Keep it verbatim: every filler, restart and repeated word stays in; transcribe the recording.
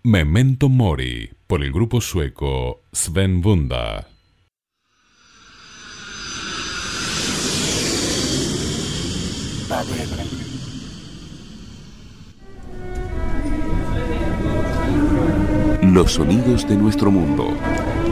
Memento Mori, por el grupo sueco Sven Bunda. Los sonidos de nuestro mundo.